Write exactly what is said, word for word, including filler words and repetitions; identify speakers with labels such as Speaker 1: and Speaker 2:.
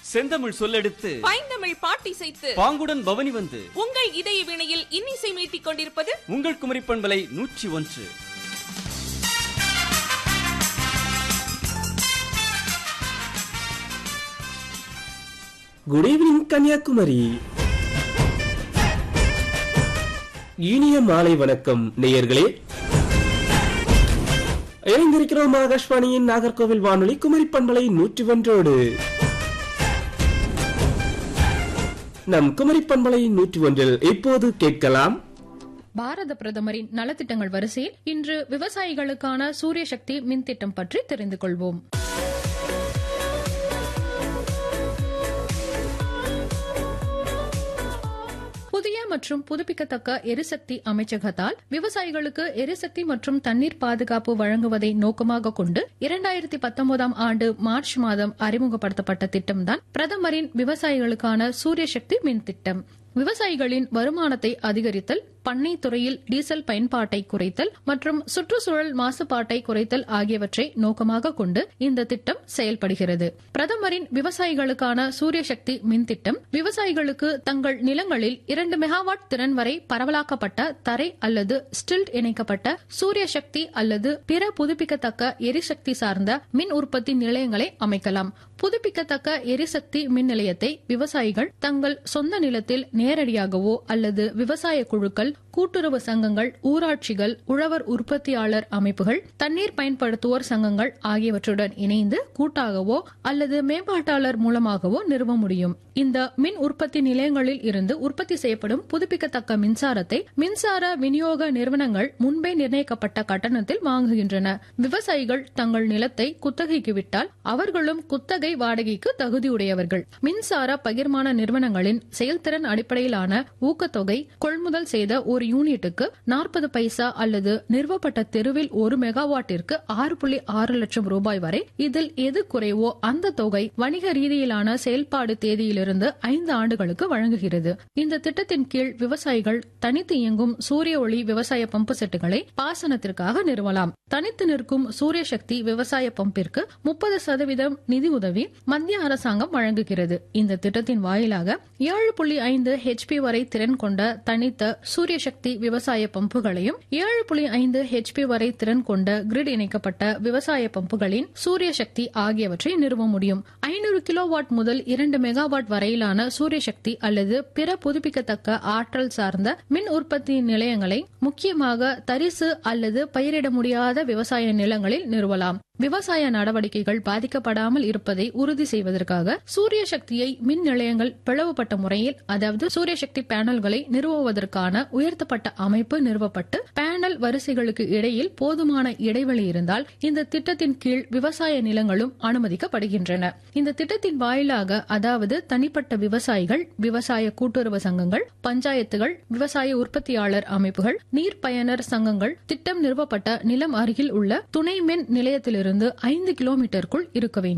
Speaker 1: செந்தமிழ் சொல்லெடுத்து
Speaker 2: பைந்தமிழ் பாட்டிசைத்து
Speaker 1: பாங்குடன் பவனி வந்து
Speaker 2: உங்கள் இதய வீணையில் இன்னிசை மீட்டிக் கொண்டிருப்பது
Speaker 1: உங்கள் குமரி பண்பலை நூற்றி ஒன்று.
Speaker 3: Good evening Kanyakumari. இனிய மாலை வணக்கம் நேயர்களே. இணைந்திருக்கிறோம் ஆகாஷ்வாணியின் நாகர்கோவில் வானொலி குமரி பண்பலை நூற்றி ஒன்றோடு. நம் குமரி பண்பலை நூற்றி ஒன்றில் இப்போது கேட்கலாம்
Speaker 4: பாரத பிரதமரின் நலத்திட்டங்கள் வரிசையில் இன்று விவசாயிகளுக்கான சூரிய சக்தி மின் திட்டம் பற்றி தெரிந்து கொள்வோம். புதிய மற்றும் புதுப்பிக்கத்தக்க எரிசக்தி அமைச்சகத்தால் விவசாயிகளுக்கு எரிசக்தி மற்றும் தண்ணீர் பாதுகாப்பு வழங்குவதை நோக்கமாக கொண்டு இரண்டாயிரத்தி பத்தொன்பதாம் ஆண்டு மார்ச் மாதம் அறிமுகப்படுத்தப்பட்ட திட்டம்தான் பிரதமரின் விவசாயிகளுக்கான சூரிய சக்தி மின் திட்டம். விவசாயிகளின் வருமானத்தை அதிகரித்தல், பண்ணை துறையில் டீசல் பயன்பாட்டை குறைத்தல் மற்றும் சுற்றுச்சூழல் மாசுபாட்டை குறைத்தல் ஆகியவற்றை நோக்கமாக கொண்டு இந்த திட்டம் செயல்படுகிறது. பிரதமரின் விவசாயிகளுக்கான சூரிய சக்தி மின் திட்டம் விவசாயிகளுக்கு தங்கள் நிலங்களில் இரண்டு மெகாவாட் திறன் வரை பரவலாக்கப்பட்ட தரை அல்லது ஸ்டில்ட் இணைக்கப்பட்ட சூரிய சக்தி அல்லது பிற புதுப்பிக்கத்தக்க எரிசக்தி சார்ந்த மின் உற்பத்தி நிலையங்களை அமைக்கலாம். புதுப்பிக்கத்தக்க எரிசக்தி மின் நிலையத்தை விவசாயிகள் தங்கள் சொந்த நிலத்தில் நேரடியாகவோ அல்லது விவசாய குழுக்கள், கூட்டுறவு சங்கங்கள், ஊராட்சிகள், உழவர் உற்பத்தியாளர் அமைப்புகள், தண்ணீர் பயன்படுத்துவோர் சங்கங்கள் ஆகியவற்றுடன் இணைந்து கூட்டாகவோ அல்லது மேம்பாட்டாளர் மூலமாகவோ நிறுவ முடியும். இந்த மின் உற்பத்தி நிலையங்களில் இருந்து உற்பத்தி செய்யப்படும் புதுப்பிக்கத்தக்க மின்சாரத்தை மின்சார விநியோக நிறுவனங்கள் முன்பே நிர்ணயிக்கப்பட்ட கட்டணத்தில் வாங்குகின்றன. விவசாயிகள் தங்கள் நிலத்தை குத்தகைக்கு விட்டால் அவர்களும் குத்தகை வாடகைக்கு தகுதியுடையவர்கள். மின்சார பகிர்மான நிறுவனங்களின் செயல்திறன் அடிப்படையிலான ஊக்கத்தொகை கொள்முதல் செய்த ஒரு யூனிட்டுக்கு நாற்பது பைசா அல்லது நிறுவப்பட்ட தெருவில் ஒரு மெகாவாட்டிற்கு ஆறு புள்ளி ஆறு லட்சம் ரூபாய் வரை. இதில் எது குறைவோ அந்த தொகை வணிக ரீதியிலான செயல்பாடு தேதியிலிருந்து ஐந்து ஆண்டுகளுக்கு வழங்குகிறது. இந்த திட்டத்தின் கீழ் விவசாயிகள் தனித்து இயங்கும் சூரிய ஒளி விவசாய பம்பு செட்டுகளை பாசனத்திற்காக நிறுவலாம். தனித்து நிற்கும் சூரிய சக்தி விவசாய பம்பிற்கு முப்பது சதவீதம் நிதி உதவி மத்திய அரசாங்கம் வழங்குகிறது. இந்த திட்டத்தின் வாயிலாக ஏழு புள்ளி ஐந்து ஹெச்பி வரை திறன் கொண்ட தனித்த சூரிய சக்தி விவசாய பம்புகளையும் ஏழு புள்ளி ஐந்து ஹெச்பி வரை திறன் கொண்ட கிரிட் இணைக்கப்பட்ட விவசாய பம்புகளின் சூரிய சக்தி ஆகியவற்றை நிறுவ முடியும். ஐநூறு கிலோவாட் முதல் இரண்டு மெகாவாட் வரையிலான சூரிய சக்தி அல்லது பிற புதுப்பிக்கத்தக்க ஆற்றல் சார்ந்த மின் உற்பத்தி நிலையங்களை முக்கியமாக தரிசு அல்லது பயிரிட முடியாத விவசாய நிலங்களில் நிறுவலாம். விவசாய நடவடிக்கைகள் பாதிக்கப்படாமல் இருப்பதை உறுதி செய்வதற்காக சூரிய சக்தியை மின் நிலையங்கள் பிளவுபட்ட முறையில், அதாவது சூரிய சக்தி பேனல்களை நிறுவுவதற்கான உயர்த்தப்பட்ட அமைப்பு நிறுவப்பட்டு பேனல் வரிசைகளுக்கு இடையில் போதுமான இடைவெளி இருந்தால் இந்த திட்டத்தின் கீழ் விவசாய நிலங்களும் அனுமதிக்கப்படுகின்றன. இந்த திட்டத்தின் வாயிலாக, அதாவது தனிப்பட்ட விவசாயிகள், விவசாய கூட்டுறவு சங்கங்கள், பஞ்சாயத்துகள், விவசாய உற்பத்தியாளர் அமைப்புகள், நீர் பயனர் சங்கங்கள் திட்டம் நிறுவப்பட்ட நிலம் அருகில் உள்ள துணை மின் நிலையத்திலிருந்து ஐந்து கிலோமீட்டருக்குள் இருக்க வேண்டும்.